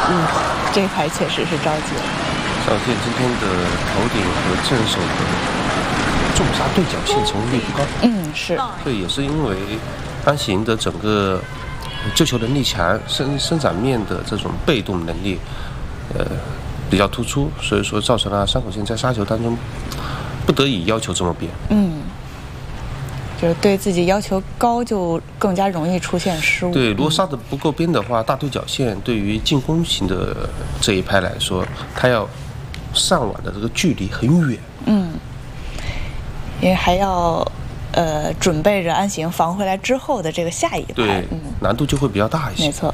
这一排确实是着急了。 少见今天的头顶和正手的重杀对角线成功率不高。 是。 这也是因为安行的整个救球能力强，伸展面的这种被动能力，比较突出，所以说造成了山口茜在杀球当中不得已要求这么变。 就是对自己要求高，就更加容易出现失误。 对，如果杀得不够边的话，大对角线对于进攻型的这一派来说，他要上网的这个距离很远。 因为还要准备着安行防回来之后的这个下一拍。 对，难度就会比较大一些。 没错。